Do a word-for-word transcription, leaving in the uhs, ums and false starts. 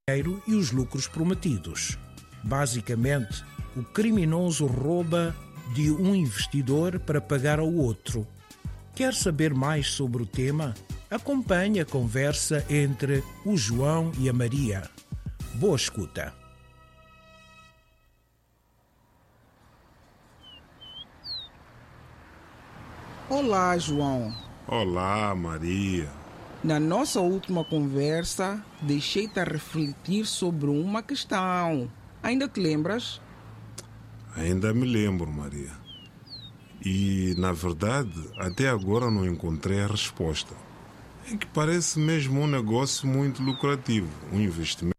dinheiro e os lucros prometidos. Basicamente, o criminoso rouba de um investidor para pagar ao outro. Quer saber mais sobre o tema? Acompanhe a conversa entre o João e a Maria. Boa escuta. Olá, João. Olá, Maria. Na nossa última conversa, deixei-te a refletir sobre uma questão. Ainda te lembras? Ainda me lembro, Maria. E, na verdade, até agora não encontrei a resposta. É que parece mesmo um negócio muito lucrativo, um investimento